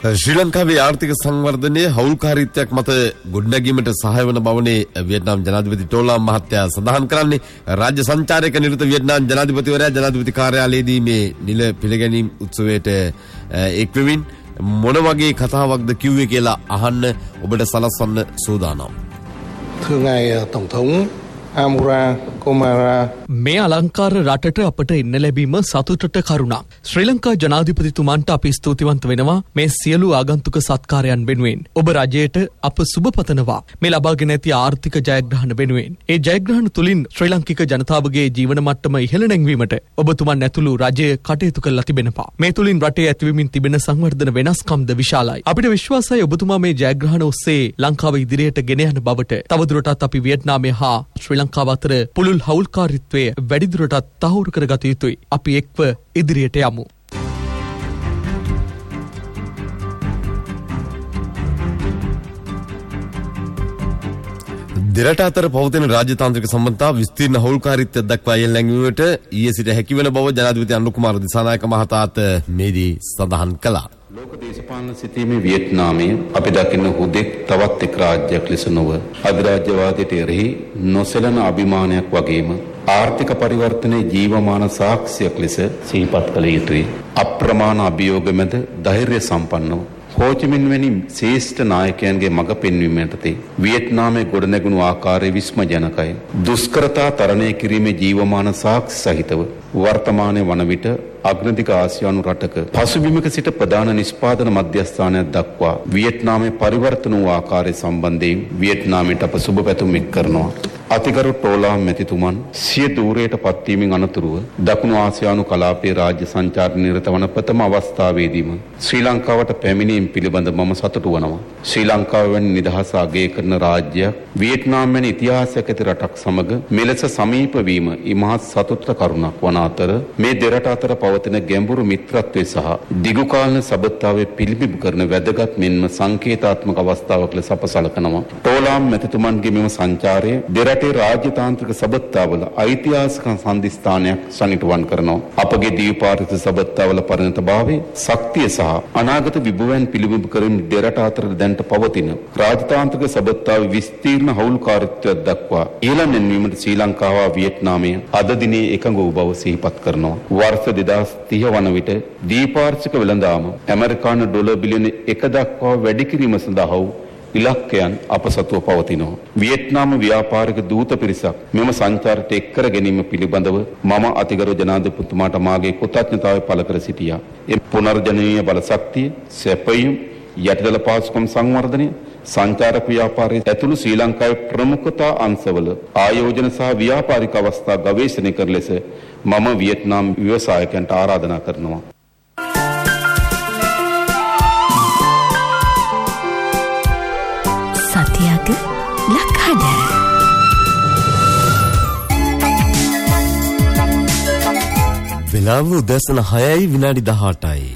ශ්‍රී ලංකාවේ ආර්ථික සංවර්ධනයේ හවුල්කාරීත්වයක් මත ගොඩනැගීමට සහාය වන බවනේ වියට්නාම් ජනාධිපති ටෝලාම් මහත්තයා සඳහන් කරන්නේ. රාජ්‍ය සංචාරයක නිරත වියට්නාම් ජනාධිපතිවරයා ජනාධිපති කාර්යාලයේදී මේ නිල පිළිගැනීම් උත්සවයට එක්වෙමින් මොන වගේ කතාවක්ද කිව්වේ කියලා අහන්න ඔබට සලස්වන්න සූදානම්. මේ අලංකාර රටට අපට එන්න ලැබීම සතුටට කරුණක්. ශ්‍රී ලංකා ජනාධිපතිතුමන්ට අපි ස්තුතිවන්ත වෙනවා මේ සියලු ආගන්තුක සත්කාරයන් වෙනුවෙන්. ඔබ රජයට අප සුබ පතනවා මේ ලබාගෙන ඇති ආර්ථික ජයග්‍රහණ වෙනුවෙන්. ඒ ජයග්‍රහණ තුලින් ශ්‍රී ලාංකික ජනතාවගේ ජීවන මට්ටම ඉහළ නැංවීමට ඔබතුමන් ඇතුළු රජය කටයුතු කරලා තිබෙනවා. මේ තුලින් රටේ ඇතිවෙමින් තිබෙන සංවර්ධන වෙනස්කම්ද විශාලයි. අපිට විශ්වාසයි ඔබතුමා මේ ජයග්‍රහණ ඔස්සේ ලංකාව ඉදිරියට ගෙන යන බවට. තවදුරටත් අපි වියට්නාමය හා ශ්‍රී ලංකාව අතර පුළුල් හවුල්කාරීත්වය වැඩිදුරටත් තහවුරු කරගත යුතුයි. අපි එක්ව ඉදිරියට යමු. දෙරට අතර පවතින රාජ්‍යතාන්ත්‍රික සම්බන්ධතා විස්තීර්ණ හවුල්කාරීත්වයක් දක්වා යෙල් නැංවීමට ඊයේ සිට හැකිවන බව ජනාධිපති අනුර කුමාර දිසානායක මහතාත් මේදී සඳහන් කළා. ලෝක දේශපාලන සිතීමේ වියට්නාමය අපි දකින්න හුදෙක් තවත් එක් රාජ්‍යයක් ලෙස නොව අධිරාජ්‍යවාදයට එරෙහි නොසැලෙන අභිමානයක් වගේම ආර්ථික පරිවර්තනයේ ජීවමාන සාක්ෂියක් ලෙස සිහිපත් කළ යුතුයි. අප්‍රමාණ අභියෝග මැද ධෛර්ය සම්පන්නව හෝචිමින් වැනි ශ්‍රේෂ්ඨ නායකයන්ගේ මඟ පෙන්වීම යටතේ වියට්නාමයේ ගොඩනැගුණු ආකාරය විස්මජනකයි. දුෂ්කරතා තරණය කිරීමේ ජීවමාන සාක්ෂි සහිතව වර්තමානයේ වන විට අග්‍රදිග ආසියානු රටක පසුබිමක සිට ප්‍රධාන නිෂ්පාදන මධ්‍යස්ථානයක් දක්වා වියට්නාමයේ පරිවර්තන වූ ආකාරය සම්බන්ධයෙන් වියට්නාමයට අප සුබ පැතුම් එක් කරනවා. අතිගරු ටෝලාම් මැතිතුමන් සිය ධූරයට පත්වීමෙන් අනතුරුව දකුණු ආසියානු කලාපයේ රාජ්‍ය සංචාරය නිරත වන ප්‍රථම අවස්ථාවේදීම ශ්‍රී ලංකාවට පැමිණීම පිළිබඳ මම සතුටු වනවා. ශ්‍රී ලංකාව වැනි නිදහස අගය කරන රාජ්‍යයක් වියට්නාම් වැනි ඉතිහාසයක් ඇති රටක් සමග මෙලෙස සමීප වීම ඉමහත් සතුටට කරුණක් වන අතර මේ දෙරට අතර පවතින ගැඹුරු මිත්‍රත්වය සහ දිගුකාලීන සබඳතාවය පිළිබිඹු කරන වැදගත් මෙන්ම සංකේතාත්මක අවස්ථාවක් ලෙස අප සලකනවා. ටෝලාම් මැතිතුමන්ගේ මෙම සංචාරය රටේ රාජ්‍යතාන්ත්‍රික සබඳතාවල ඓතිහාසික සම්දිස්ථානයක් සනිටුවන් කරනවා. අපගේ දීපාරිත සබඳතාවල පරිණතභාවය, ශක්තිය සහ අනාගත විභවයන් පිළිබිඹු කරමින් දෙරට අතර දැනට පවතින රාජ්‍යතාන්ත්‍රික සබඳතාවේ විස්තීර්ණ හවුල්කාරීත්වයක් දක්වා ඊළඟ නැන්වීමට ශ්‍රී ලංකාව වියට්නාමය අද දිනේ එකඟ වූ බව සිහිපත් කරනවා. වර්ෂ 2030 වන විට දීපාර්ශ්වික වෙළඳාම ඇමරිකානු ඩොලර් බිලියන 1 දක්වා වැඩි කිරීම සඳහා වූ ඉලක්කයන් අප සතුව පවතිනවා. වියට්නාම ව්‍යාපාරික දූත පිරිසක් මෙම සංචාරයට එක් කර ගැනීම පිළිබඳව මම අතිගරු ජනාධිපතිතුමාට මාගේ කෘතඥතාවය පළ කර සිටියා. ඒ පුනර්ජනනීය බල ශක්තිය, සැපයීම්, යටිදල පාසුකම් සංවර්ධනය, සංචාරක ව්‍යාපාරයේ ඇතුළු ශ්‍රී ලංකාවේ ප්‍රමුඛතා අංශවල ආයෝජන සහ ව්‍යාපාරික අවස්ථා ගවේෂණය කර ලෙස මම වියට්නාම් ව්‍යවසායකයන්ට ආරාධනා කරනවා. වෙලාව උදෑසන 6:18යි.